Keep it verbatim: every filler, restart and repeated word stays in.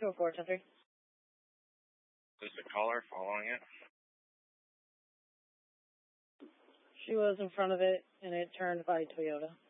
two oh four, ten three. Is the caller following it? She was in front of it, and it turned by Toyota.